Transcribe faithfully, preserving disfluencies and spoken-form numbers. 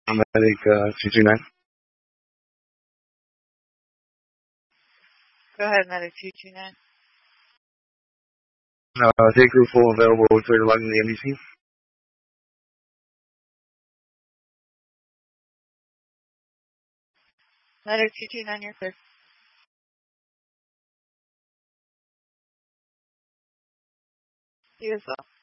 Medic uh, two two nine. Go ahead, Medic two two nine. Uh, take group full available, clear to log in the M D C. Medic two two nine, you're clear. You as well.